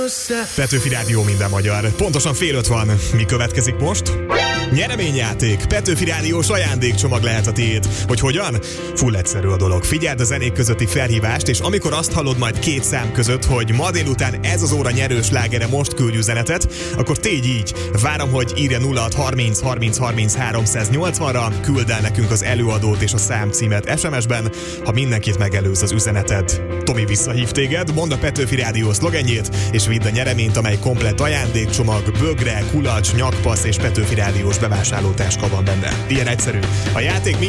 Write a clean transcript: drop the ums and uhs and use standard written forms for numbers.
Petőfi Rádió, minden magyar. Pontosan 4:30 van. Mi következik most? Nyereményjáték. Petőfi Rádiós ajándékcsomag lehet a tiéd. Hogy hogyan? Full egyszerű a dolog. Figyeld a zenék közötti felhívást, és amikor azt hallod majd két szám között, hogy ma délután ez az óra nyerős slágere, most küldj üzenetet, akkor tégy így. Várom, hogy írja 0630 30 30 380-ra, küld el nekünk az előadót és a számcímet SMS-ben, ha mindenkit megelőz az üzeneted. Tomi visszahív téged, mondd a Petőfi Rádió szlogenjét, és vidd a nyereményt, amely komplett ajándékcsomag, bögre, kulacs, nyakpassz és Petőfi Rádiós bevásárlótáska van benne. Ilyen egyszerű. A játék